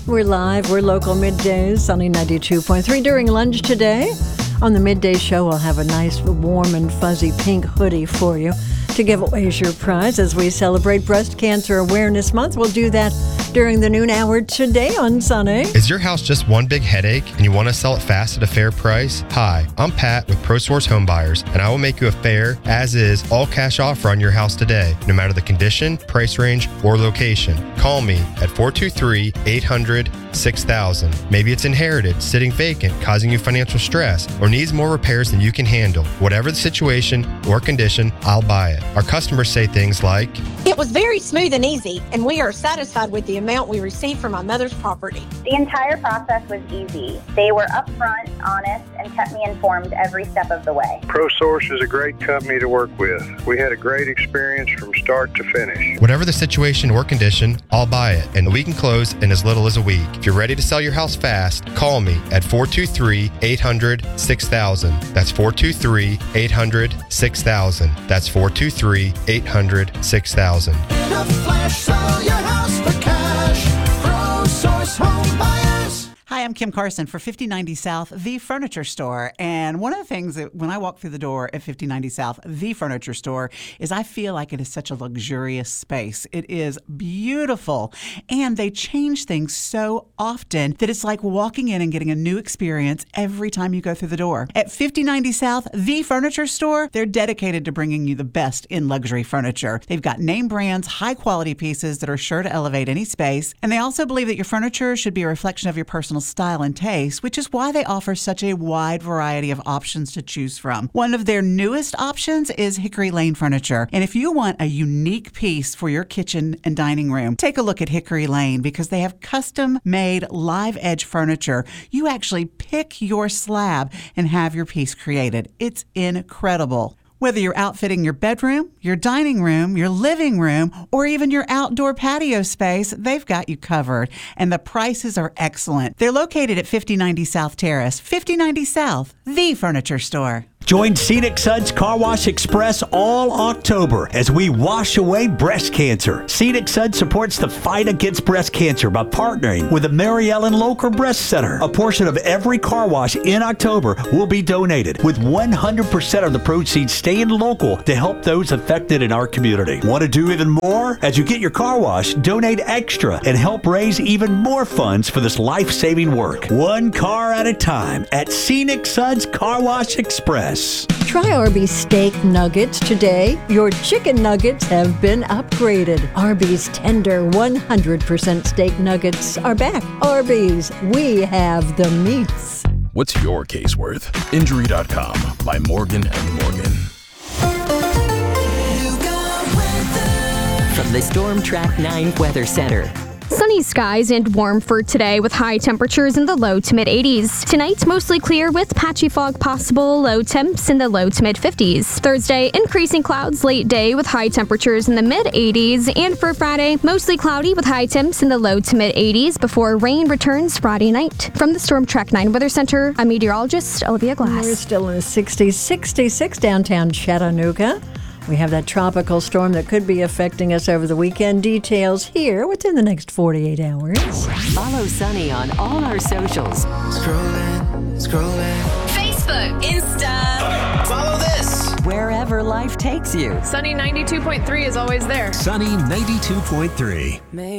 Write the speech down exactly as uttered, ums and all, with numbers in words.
We're live. We're local middays, Sunny ninety-two point three. During lunch today, on the midday show, we'll have a nice warm and fuzzy pink hoodie for you to give away as your prize as we celebrate Breast Cancer Awareness Month. We'll do that during the noon hour today on Sunny. Is your house just one big headache and you want to sell it fast at a fair price? Hi, I'm Pat with ProSource Home Buyers, and I will make you a fair, as-is, all-cash offer on your house today, no matter the condition, price range, or location. Call me at four two three, eight hundred, six thousand. Maybe it's inherited, sitting vacant, causing you financial stress, or needs more repairs than you can handle. Whatever the situation or condition, I'll buy it. Our customers say things like, "It was very smooth and easy, and we are satisfied with the amount we received from my mother's property." The entire process was easy. They were upfront, honest, and kept me informed every step of the way. ProSource is a great company to work with. We had a great experience from start to finish. Whatever the situation or condition, I'll buy it, and we can close in as little as a week. If you're ready to sell your house fast, call me at four two three, eight hundred, six thousand. That's four two three, eight hundred, six thousand. That's four two three, eight hundred, six thousand. In a flash, sell your house for cash. ProSource Home Buyers. Hi, I'm Kim Carson for fifty ninety South, the furniture store. And one of the things that when I walk through the door at fifty ninety South, the furniture store, is I feel like it is such a luxurious space. It is beautiful. And they change things so often that it's like walking in and getting a new experience every time you go through the door. At fifty ninety South, the furniture store, they're dedicated to bringing you the best in luxury furniture. They've got name brands, high quality pieces that are sure to elevate any space. And they also believe that your furniture should be a reflection of your personal style and taste, which is why they offer such a wide variety of options to choose from. One of their newest options is Hickory Lane Furniture. And if you want a unique piece for your kitchen and dining room, take a look at Hickory Lane because they have custom-made live edge furniture. You actually pick your slab and have your piece created. It's incredible. Whether you're outfitting your bedroom, your dining room, your living room, or even your outdoor patio space, they've got you covered. And the prices are excellent. They're located at fifty ninety South Terrace, fifty ninety South, the furniture store. Join Scenic Suds Car Wash Express all October as we wash away breast cancer. Scenic Suds supports the fight against breast cancer by partnering with the Mary Ellen Local Breast Center. A portion of every car wash in October will be donated, with one hundred percent of the proceeds staying local to help those affected in our community. Want to do even more? As you get your car wash, donate extra and help raise even more funds for this life-saving work. One car at a time at Scenic Suds Car Wash Express. Try Arby's steak nuggets today. Your chicken nuggets have been upgraded. Arby's tender one hundred percent steak nuggets are back. Arby's, we have the meats. What's your case worth? Injury dot com by Morgan and Morgan. From the Storm Track nine Weather Center. Sunny skies and warm for today with high temperatures in the low to mid eighties. Tonight, mostly clear with patchy fog possible, low temps in the low to mid fifties. Thursday, increasing clouds late day with high temperatures in the mid eighties. And for Friday, mostly cloudy with high temps in the low to mid eighties before rain returns Friday night. From the Storm Track nine Weather Center, I'm meteorologist Olivia Glass. We're still in the sixties, sixty-six downtown Chattanooga. We have that tropical storm that could be affecting us over the weekend. Details here within the next forty-eight hours. Follow Sunny on all our socials. Scrolling, scrolling. Facebook, Insta. Follow this. Wherever life takes you. Sunny ninety-two point three is always there. Sunny ninety-two point three.